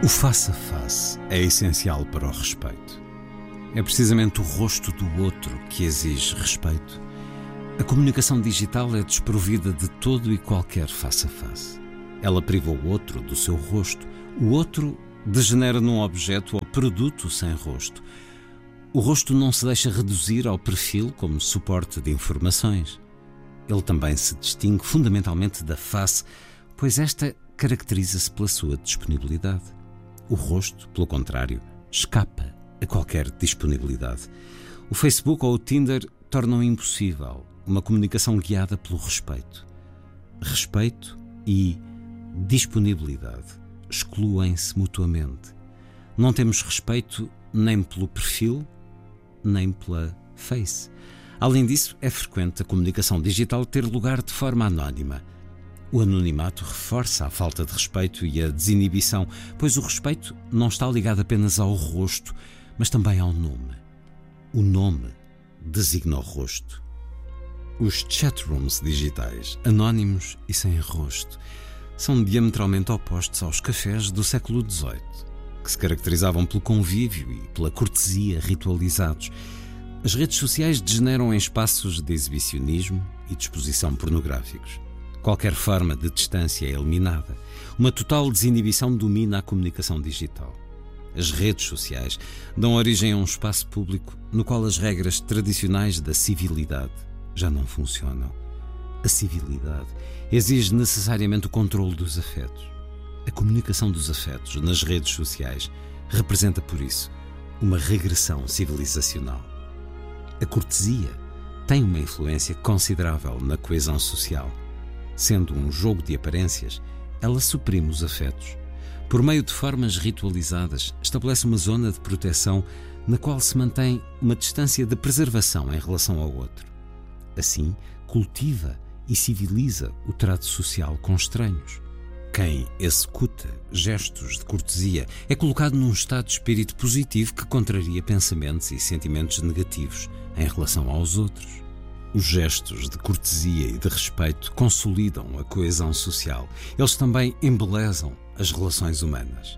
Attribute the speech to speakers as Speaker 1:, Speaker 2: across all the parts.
Speaker 1: O face-a-face é essencial para o respeito. É precisamente o rosto do outro que exige respeito. A comunicação digital é desprovida de todo e qualquer face-a-face. Ela priva o outro do seu rosto. O outro degenera num objeto ou produto sem rosto. O rosto não se deixa reduzir ao perfil como suporte de informações. Ele também se distingue fundamentalmente da face, pois esta caracteriza-se pela sua disponibilidade. O rosto, pelo contrário, escapa a qualquer disponibilidade. O Facebook ou o Tinder tornam impossível uma comunicação guiada pelo respeito. Respeito e disponibilidade excluem-se mutuamente. Não temos respeito nem pelo perfil, nem pela face. Além disso, é frequente a comunicação digital ter lugar de forma anónima. O anonimato reforça a falta de respeito e a desinibição, pois o respeito não está ligado apenas ao rosto, mas também ao nome. O nome designa o rosto. Os chatrooms digitais, anónimos e sem rosto, são diametralmente opostos aos cafés do século XVIII, que se caracterizavam pelo convívio e pela cortesia ritualizados. As redes sociais degeneram em espaços de exibicionismo e de exposição pornográficos. Qualquer forma de distância é eliminada. Uma total desinibição domina a comunicação digital. As redes sociais dão origem a um espaço público no qual as regras tradicionais da civilidade já não funcionam. A civilidade exige necessariamente o controle dos afetos. A comunicação dos afetos nas redes sociais representa, por isso, uma regressão civilizacional. A cortesia tem uma influência considerável na coesão social. Sendo um jogo de aparências, ela suprime os afetos. Por meio de formas ritualizadas, estabelece uma zona de proteção na qual se mantém uma distância de preservação em relação ao outro. Assim, cultiva e civiliza o trato social com estranhos. Quem executa gestos de cortesia é colocado num estado de espírito positivo que contraria pensamentos e sentimentos negativos em relação aos outros. Os gestos de cortesia e de respeito consolidam a coesão social. Eles também embelezam as relações humanas.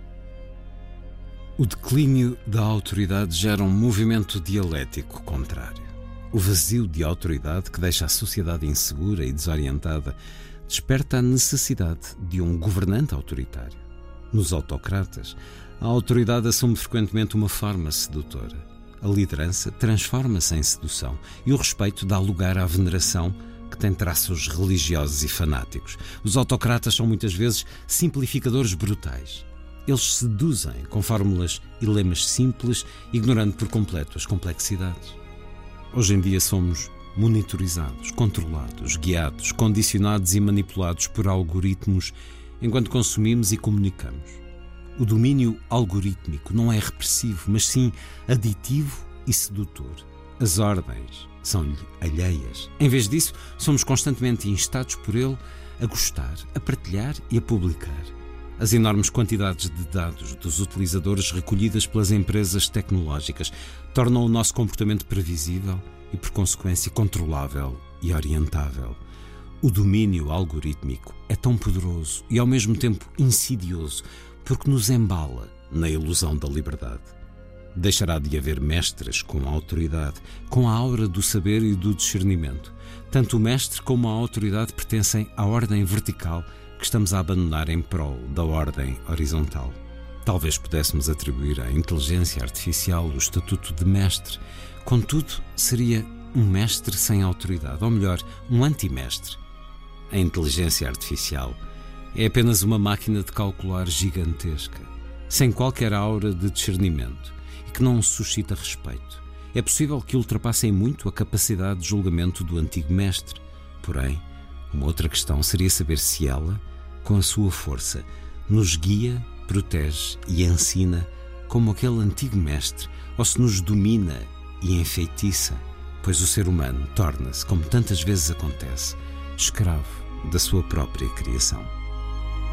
Speaker 1: O declínio da autoridade gera um movimento dialético contrário. O vazio de autoridade que deixa a sociedade insegura e desorientada desperta a necessidade de um governante autoritário. Nos autocratas, a autoridade assume frequentemente uma forma sedutora. A liderança transforma-se em sedução e o respeito dá lugar à veneração, que tem traços religiosos e fanáticos. Os autocratas são muitas vezes simplificadores brutais. Eles seduzem com fórmulas e lemas simples, ignorando por completo as complexidades. Hoje em dia somos monitorizados, controlados, guiados, condicionados e manipulados por algoritmos enquanto consumimos e comunicamos. O domínio algorítmico não é repressivo, mas sim aditivo e sedutor. As ordens são-lhe alheias. Em vez disso, somos constantemente instados por ele a gostar, a partilhar e a publicar. As enormes quantidades de dados dos utilizadores recolhidas pelas empresas tecnológicas tornam o nosso comportamento previsível e, por consequência, controlável e orientável. O domínio algorítmico é tão poderoso e, ao mesmo tempo, insidioso, porque nos embala na ilusão da liberdade. Deixará de haver mestres com autoridade, com a aura do saber e do discernimento. Tanto o mestre como a autoridade pertencem à ordem vertical que estamos a abandonar em prol da ordem horizontal. Talvez pudéssemos atribuir à inteligência artificial o estatuto de mestre, contudo, seria um mestre sem autoridade, ou melhor, um antimestre. A inteligência artificial é apenas uma máquina de calcular gigantesca, sem qualquer aura de discernimento e que não suscita respeito. É possível que ultrapassem muito a capacidade de julgamento do antigo mestre. Porém, uma outra questão seria saber se ela, com a sua força, nos guia, protege e ensina como aquele antigo mestre, ou se nos domina e enfeitiça, pois o ser humano torna-se, como tantas vezes acontece, escravo da sua própria criação.